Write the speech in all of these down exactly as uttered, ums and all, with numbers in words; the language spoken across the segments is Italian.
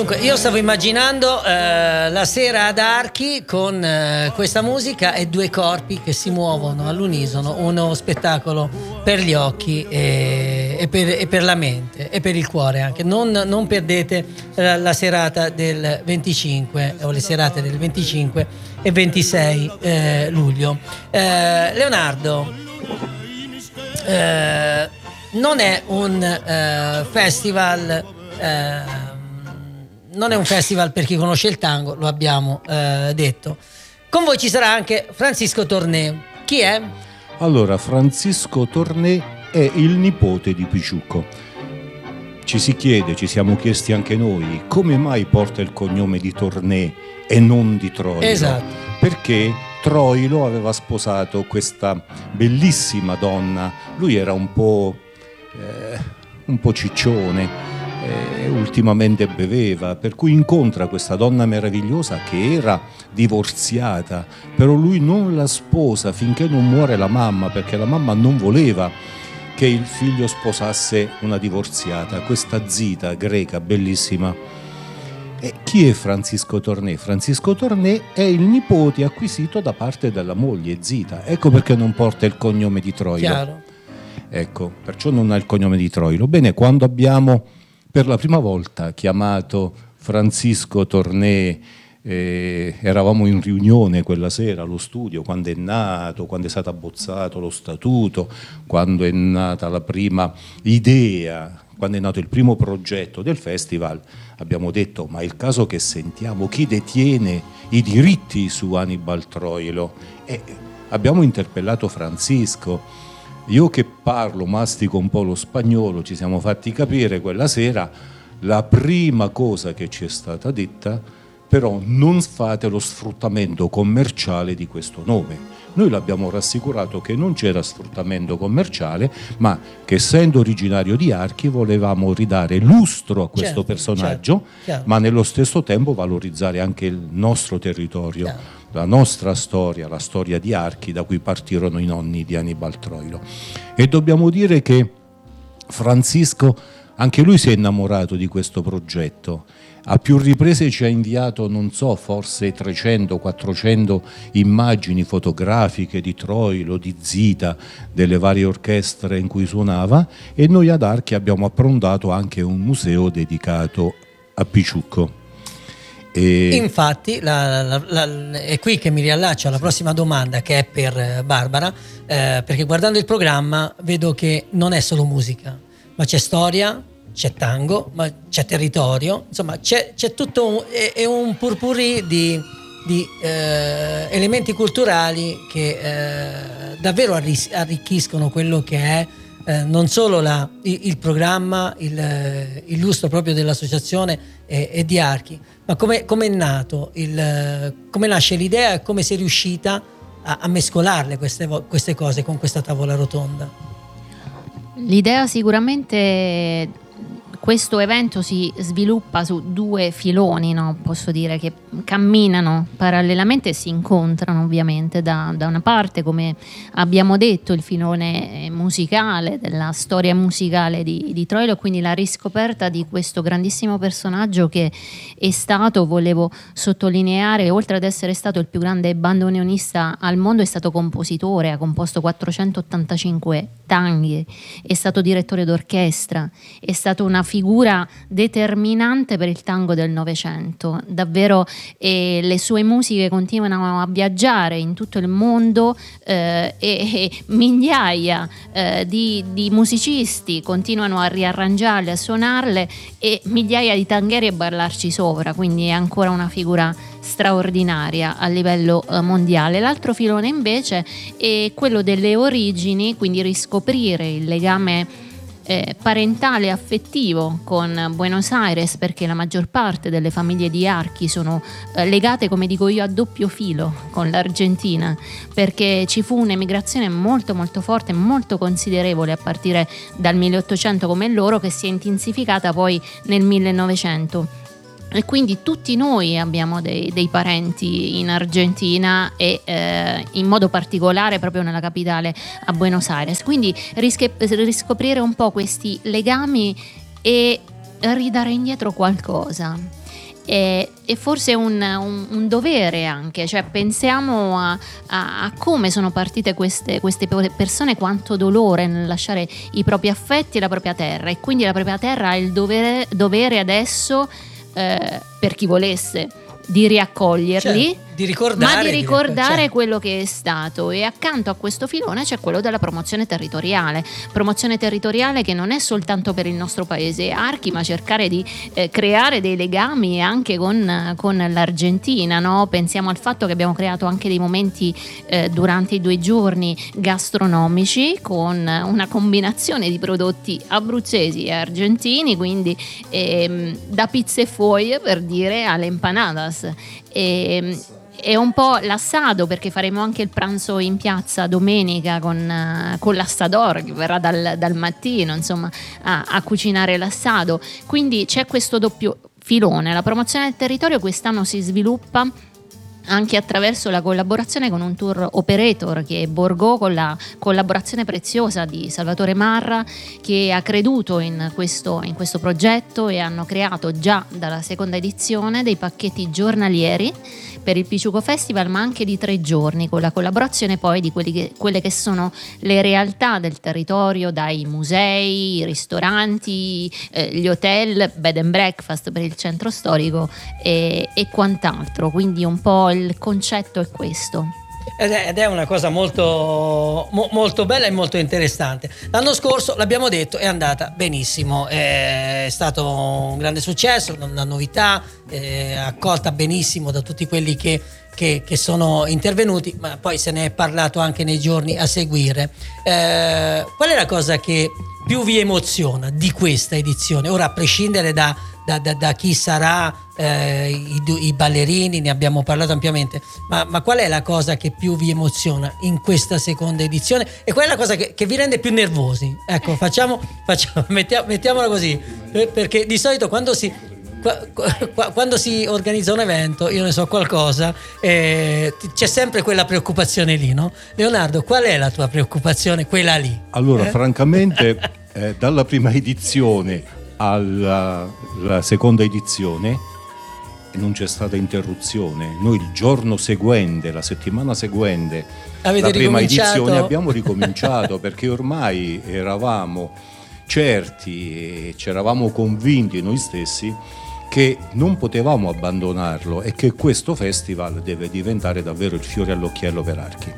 Dunque, io stavo immaginando eh, la sera ad Archi con eh, questa musica e due corpi che si muovono all'unisono, uno spettacolo per gli occhi e, e, per, e per la mente e per il cuore anche. Non, non perdete la, la serata del venticinque o le serate del venticinque e ventisei eh, luglio. Eh, Leonardo, eh, non è un eh, festival... Eh, non è un festival per chi conosce il tango, lo abbiamo eh, detto. Con voi ci sarà anche Francisco Torné. Chi è? Allora, Francisco Torné è il nipote di Picciucco. Ci si chiede, ci siamo chiesti anche noi, come mai porta il cognome di Torné e non di Troilo? Esatto. Perché Troilo aveva sposato questa bellissima donna. Lui era un po', eh, un po' ciccione. E ultimamente beveva, per cui incontra questa donna meravigliosa che era divorziata, però lui non la sposa finché non muore la mamma, perché la mamma non voleva che il figlio sposasse una divorziata, questa zita greca bellissima. E chi è Francisco Torné? Francisco Torné è il nipote acquisito da parte della moglie zita, ecco perché non porta il cognome di Troilo. Chiaro. Ecco, perciò non ha il cognome di Troilo. Bene, quando abbiamo per la prima volta chiamato Francisco Torné, eh, eravamo in riunione quella sera allo studio, quando è nato, quando è stato abbozzato lo statuto, quando è nata la prima idea, quando è nato il primo progetto del festival, abbiamo detto: ma è il caso che sentiamo chi detiene i diritti su Annibal Troilo? E abbiamo interpellato Francisco. Io che parlo, mastico un po' lo spagnolo, ci siamo fatti capire quella sera, la prima cosa che ci è stata detta: però non fate lo sfruttamento commerciale di questo nome. Noi l'abbiamo rassicurato che non c'era sfruttamento commerciale, ma che essendo originario di Archi volevamo ridare lustro a questo Certo, personaggio, certo, chiaro. ma nello stesso tempo valorizzare anche il nostro territorio. Chiaro. La nostra storia, la storia di Archi, da cui partirono i nonni di Annibal Troilo. E dobbiamo dire che Francisco, anche lui si è innamorato di questo progetto. A più riprese ci ha inviato, non so, forse trecento quattrocento immagini fotografiche di Troilo, di Zita, delle varie orchestre in cui suonava, e noi ad Archi abbiamo approntato anche un museo dedicato a Picciucco. E Infatti la, la, la, è qui che mi riallaccio alla prossima domanda, che è per Barbara, eh, perché guardando il programma vedo che non è solo musica, ma c'è storia, c'è tango, ma c'è territorio, insomma c'è, c'è tutto un, è, è un purpurri di, di eh, elementi culturali che eh, davvero arris- arricchiscono quello che è eh, non solo la, il, il programma, il, il lustro proprio dell'associazione e, e di Archi, ma come è nato, il, come nasce l'idea e come si è riuscita a, a mescolarle queste, queste cose con questa tavola rotonda? L'idea sicuramente, questo evento si sviluppa su due filoni, no? Posso dire che camminano parallelamente e si incontrano ovviamente. Da, da una parte, come abbiamo detto, il filone musicale, della storia musicale di, di Troilo, quindi la riscoperta di questo grandissimo personaggio che è stato, volevo sottolineare, oltre ad essere stato il più grande bandoneonista al mondo, è stato compositore, ha composto quattrocentottantacinque tanghi, è stato direttore d'orchestra, è stato una figura determinante per il tango del Novecento, davvero, e le sue musiche continuano a viaggiare in tutto il mondo, eh, e, e migliaia eh, di, di musicisti continuano a riarrangiarle, a suonarle, e migliaia di tangheri a ballarci sopra, quindi è ancora una figura straordinaria a livello eh, mondiale. L'altro filone invece è quello delle origini, quindi riscoprire il legame Eh, parentale e affettivo con Buenos Aires, perché la maggior parte delle famiglie di Archi sono eh, legate, come dico io, a doppio filo con l'Argentina, perché ci fu un'emigrazione molto molto forte, molto considerevole a partire dal milleottocento come loro, che si è intensificata poi nel millenovecento. E quindi tutti noi abbiamo dei, dei parenti in Argentina e eh, in modo particolare proprio nella capitale, a Buenos Aires. Quindi rische, riscoprire un po' questi legami e ridare indietro qualcosa. e, e forse un, un, un dovere anche, cioè pensiamo a, a, a come sono partite queste, queste persone, quanto dolore nel lasciare i propri affetti e la propria terra, e quindi la propria terra ha il dovere, dovere adesso, eh, per chi volesse, di riaccoglierli, cioè, di ricordare, ma di ricordare cioè. quello che è stato. E accanto a questo filone c'è quello della promozione territoriale, promozione territoriale che non è soltanto per il nostro paese Archi, ma cercare di eh, creare dei legami anche con, con l'Argentina, no? Pensiamo al fatto che abbiamo creato anche dei momenti eh, durante i due giorni gastronomici con una combinazione di prodotti abruzzesi e argentini, quindi ehm, da pizze foglie, per dire, alle empanadas. E, è un po' l'assado, perché faremo anche il pranzo in piazza domenica con, uh, con l'assador che verrà dal, dal mattino, insomma, a, a cucinare l'assado. Quindi c'è questo doppio filone. La promozione del territorio quest'anno si sviluppa anche attraverso la collaborazione con un tour operator che è Borgò, con la collaborazione preziosa di Salvatore Marra, che ha creduto in questo, in questo progetto, e hanno creato già dalla seconda edizione dei pacchetti giornalieri per il Piciuco Festival, ma anche di tre giorni, con la collaborazione poi di quelli che, quelle che sono le realtà del territorio, dai musei, i ristoranti, eh, gli hotel, bed and breakfast per il centro storico e, e quant'altro. Quindi un po' il concetto è questo. Ed è, ed è una cosa molto, mo, molto bella e molto interessante. L'anno scorso, l'abbiamo detto, è andata benissimo, è stato un grande successo, una novità, eh, accolta benissimo da tutti quelli che, che, che sono intervenuti, ma poi se ne è parlato anche nei giorni a seguire. Eh, qual è la cosa che più vi emoziona di questa edizione? Ora, a prescindere da Da, da, da chi sarà, eh, i, i ballerini, ne abbiamo parlato ampiamente, ma, ma qual è la cosa che più vi emoziona in questa seconda edizione, e qual è la cosa che, che vi rende più nervosi? Ecco, facciamo, facciamo mettiamo, mettiamola così, perché di solito quando si quando si organizza un evento, io ne so qualcosa, eh, c'è sempre quella preoccupazione lì, no? Leonardo, qual è la tua preoccupazione, quella lì? Allora, eh? francamente, eh, dalla prima edizione alla la seconda edizione non c'è stata interruzione. Noi il giorno seguente, la settimana seguente, Avete la prima ricominciato? edizione abbiamo ricominciato perché ormai eravamo certi e ci eravamo convinti noi stessi che non potevamo abbandonarlo e che questo festival deve diventare davvero il fiore all'occhiello per Archi.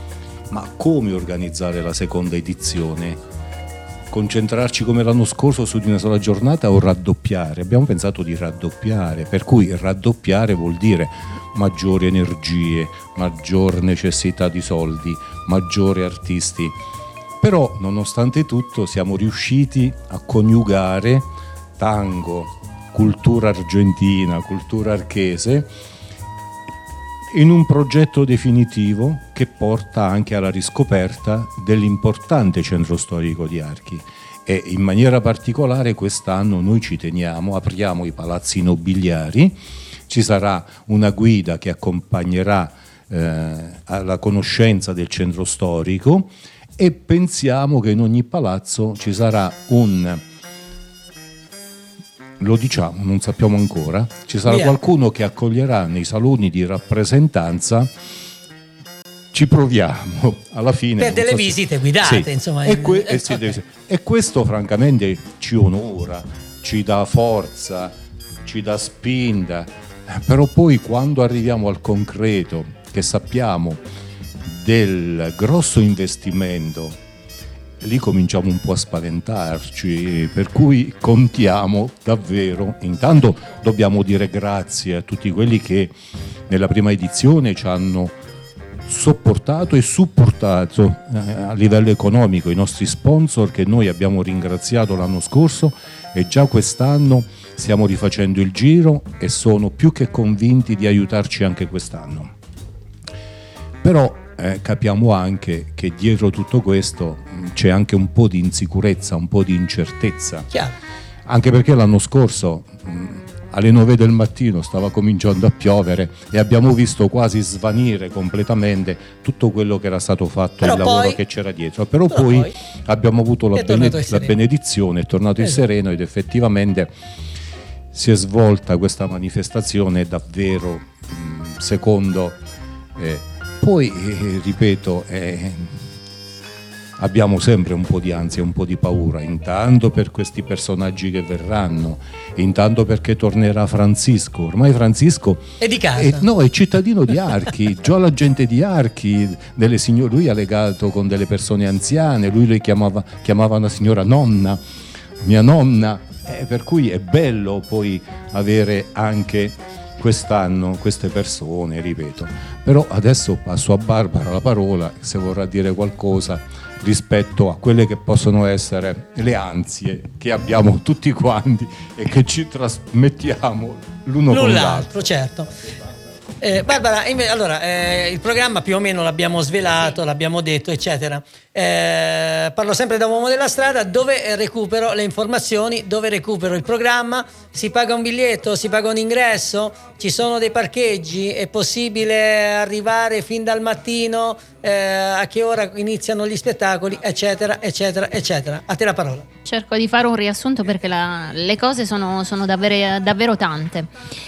Ma come organizzare la seconda edizione? Concentrarci come l'anno scorso su di una sola giornata o raddoppiare? Abbiamo pensato di raddoppiare, per cui raddoppiare vuol dire maggiori energie, maggior necessità di soldi, maggiori artisti. Però nonostante tutto siamo riusciti a coniugare tango, cultura argentina, cultura archese in un progetto definitivo che porta anche alla riscoperta dell'importante centro storico di Archi. E in maniera particolare quest'anno noi ci teniamo, apriamo i palazzi nobiliari, ci sarà una guida che accompagnerà eh, alla conoscenza del centro storico, e pensiamo che in ogni palazzo ci sarà un... lo diciamo, non sappiamo ancora, ci sarà Via. qualcuno che accoglierà nei saloni di rappresentanza, ci proviamo alla fine. Per delle so visite se... guidate, sì. insomma. E, que- eh, sì, deve... e questo francamente ci onora, ci dà forza, ci dà spinta, però poi quando arriviamo al concreto, che sappiamo del grosso investimento, lì cominciamo un po' a spaventarci, per cui contiamo davvero. Intanto dobbiamo dire grazie a tutti quelli che nella prima edizione ci hanno sopportato e supportato eh, a livello economico, i nostri sponsor che noi abbiamo ringraziato l'anno scorso, e già quest'anno stiamo rifacendo il giro e sono più che convinti di aiutarci anche quest'anno. Però Eh, capiamo anche che dietro tutto questo mh, c'è anche un po' di insicurezza, un po' di incertezza. Chiaro. Anche perché l'anno scorso mh, alle nove del mattino stava cominciando a piovere e abbiamo visto quasi svanire completamente tutto quello che era stato fatto, Però il lavoro poi, che c'era dietro. Però, però poi, poi abbiamo avuto la, è tornato bene- il la sereno. benedizione, è tornato il Esatto. sereno, ed effettivamente si è svolta questa manifestazione davvero mh, secondo eh, poi eh, ripeto eh, abbiamo sempre un po' di ansia, un po' di paura, intanto per questi personaggi che verranno, intanto perché tornerà Francisco. Ormai Francisco è di casa, è, no, è cittadino di Archi, già la gente di Archi, delle signor, lui ha legato con delle persone anziane, lui le chiamava, chiamava una signora nonna, mia nonna, eh, per cui è bello poi avere anche quest'anno queste persone, ripeto. Però adesso passo a Barbara la parola se vorrà dire qualcosa rispetto a quelle che possono essere le ansie che abbiamo tutti quanti e che ci trasmettiamo l'uno, l'uno con l'altro. l'altro certo. Eh, Barbara, allora eh, il programma più o meno l'abbiamo svelato, l'abbiamo detto, eccetera. Eh, parlo sempre da uomo della strada. Dove recupero le informazioni? Dove recupero il programma? Si paga un biglietto? Si paga un ingresso? Ci sono dei parcheggi? È possibile arrivare fin dal mattino? Eh, a che ora iniziano gli spettacoli? Eccetera, eccetera, eccetera. A te la parola. Cerco di fare un riassunto perché la, le cose sono, sono davvero, davvero tante.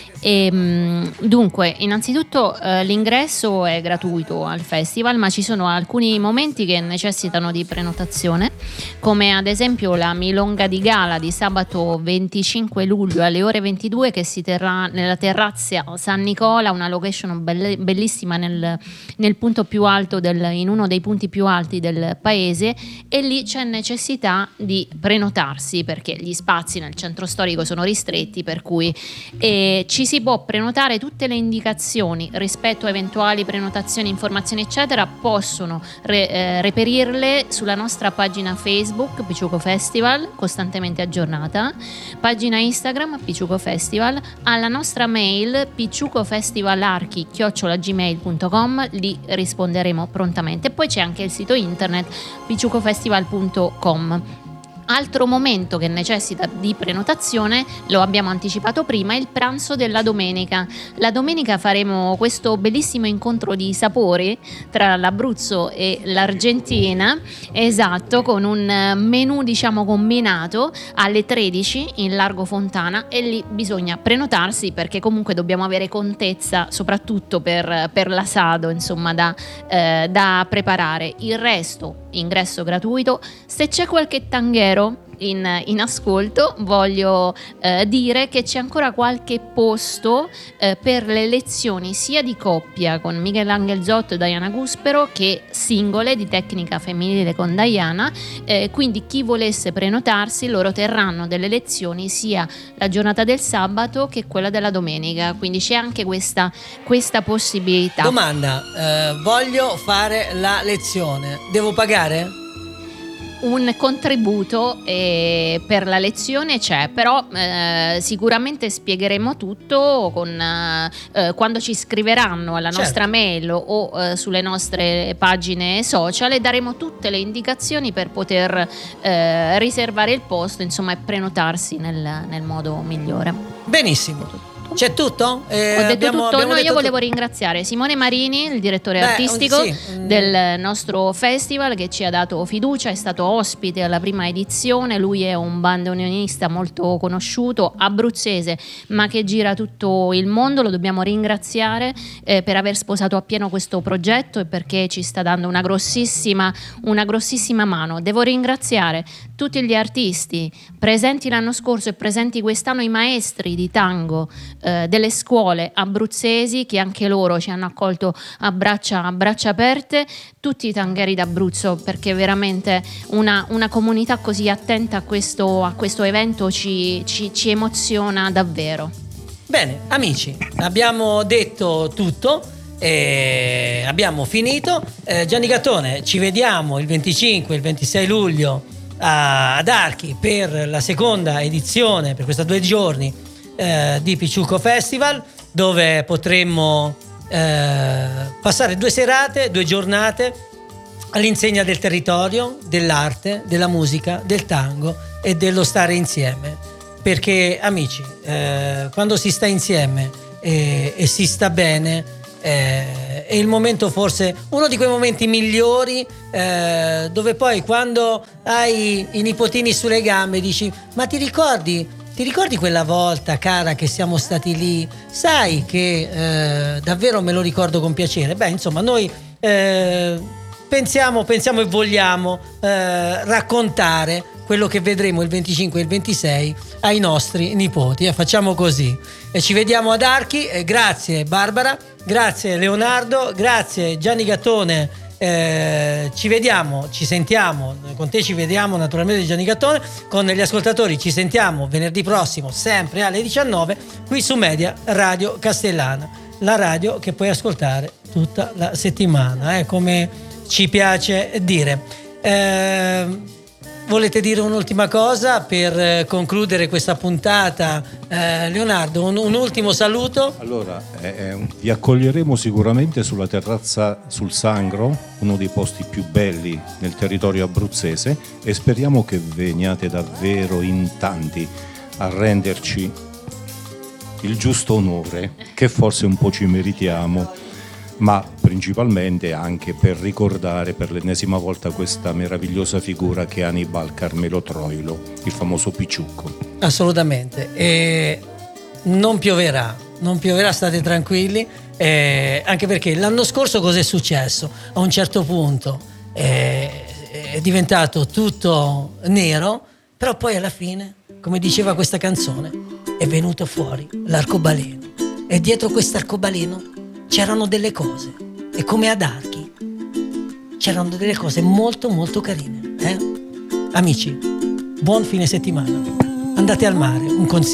E, dunque, innanzitutto eh, l'ingresso è gratuito al festival, ma ci sono alcuni momenti che necessitano di prenotazione, come ad esempio la milonga di gala di sabato venticinque luglio alle ore ventidue, che si terrà nella terrazza San Nicola, una location belle, bellissima nel, nel punto più alto del, in uno dei punti più alti del paese, e lì c'è necessità di prenotarsi perché gli spazi nel centro storico sono ristretti, per cui eh, ci si può prenotare. Tutte le indicazioni rispetto a eventuali prenotazioni, informazioni eccetera possono re, eh, reperirle sulla nostra pagina Facebook Piciuco Festival, costantemente aggiornata, pagina Instagram Piciuco Festival, alla nostra mail piciucofestivalarchi chiocciola gmail punto com, lì risponderemo prontamente. E poi c'è anche il sito internet piciucofestival punto com. Altro momento che necessita di prenotazione, lo abbiamo anticipato prima, è il pranzo della domenica. La domenica faremo questo bellissimo incontro di sapori tra l'Abruzzo e l'Argentina, esatto, con un menù diciamo combinato alle tredici in Largo Fontana, e lì bisogna prenotarsi perché comunque dobbiamo avere contezza soprattutto per, per l'asado, insomma, da, eh, da preparare. Il resto, ingresso gratuito. Se c'è qualche tanghero In, in ascolto, voglio eh, dire che c'è ancora qualche posto eh, per le lezioni sia di coppia con Michelangelo Zotto e Diana Guspero che singole di tecnica femminile con Diana, eh, quindi chi volesse prenotarsi, loro terranno delle lezioni sia la giornata del sabato che quella della domenica, quindi c'è anche questa, questa possibilità. Domanda, eh, voglio fare la lezione, devo pagare? Un contributo eh, per la lezione c'è, però eh, sicuramente spiegheremo tutto con, eh, quando ci scriveranno alla certo. nostra mail o eh, sulle nostre pagine social, e daremo tutte le indicazioni per poter eh, riservare il posto, insomma, e prenotarsi nel, nel modo migliore. Benissimo. C'è tutto? Eh, Ho detto abbiamo, tutto. abbiamo No, detto io volevo tutto. ringraziare Simone Marini, il direttore Beh, artistico sì. del nostro festival, che ci ha dato fiducia, è stato ospite alla prima edizione. Lui è un bandoneonista molto conosciuto, abruzzese, ma che gira tutto il mondo. Lo dobbiamo ringraziare eh, per aver sposato appieno questo progetto e perché ci sta dando una grossissima, una grossissima mano. Devo ringraziare tutti gli artisti presenti l'anno scorso e presenti quest'anno, i maestri di tango Eh, delle scuole abruzzesi, che anche loro ci hanno accolto a braccia, a braccia aperte, tutti i tangheri d'Abruzzo, perché veramente una, una comunità così attenta a questo, a questo evento ci, ci, ci emoziona davvero. Bene, amici, abbiamo detto tutto, eh, abbiamo finito. eh, Gianni Gattone, ci vediamo il venticinque e il ventisei luglio a, ad Archi per la seconda edizione, per questi due giorni Eh, di Piciuco Festival, dove potremmo eh, passare due serate, due giornate all'insegna del territorio, dell'arte, della musica, del tango e dello stare insieme. Perché, amici, eh, quando si sta insieme e, e si sta bene, eh, è il momento, forse uno di quei momenti migliori, eh, dove poi quando hai i nipotini sulle gambe dici: ma ti ricordi? Ti ti ricordi quella volta, cara, che siamo stati lì? Sai che eh, davvero me lo ricordo con piacere. Beh, insomma, noi eh, pensiamo, pensiamo e vogliamo eh, raccontare quello che vedremo il venticinque e il ventisei ai nostri nipoti. Eh, facciamo così. E ci vediamo ad Archi. Eh, grazie Barbara, grazie Leonardo, grazie Gianni Gattone. Eh, ci vediamo, ci sentiamo, con te ci vediamo naturalmente Gianni Gattone, con gli ascoltatori ci sentiamo venerdì prossimo sempre alle diciannove qui su Media Radio Castellana, la radio che puoi ascoltare tutta la settimana, eh, come ci piace dire. Eh, volete dire un'ultima cosa per concludere questa puntata, eh, Leonardo? Un, un ultimo saluto? Allora, eh, vi accoglieremo sicuramente sulla terrazza sul Sangro, uno dei posti più belli nel territorio abruzzese, e speriamo che veniate davvero in tanti a renderci il giusto onore che forse un po' ci meritiamo, ma principalmente anche per ricordare per l'ennesima volta questa meravigliosa figura che è Annibal Carmelo Troilo, il famoso Picciucco. Assolutamente. E non pioverà, non pioverà, state tranquilli, eh, anche perché l'anno scorso cos'è successo? A un certo punto eh, è diventato tutto nero, però poi alla fine, come diceva questa canzone, è venuto fuori l'arcobaleno, e dietro quest'arcobaleno c'erano delle cose, e come ad Archi c'erano delle cose molto molto carine, eh? Amici, buon fine settimana, andate al mare, un consiglio.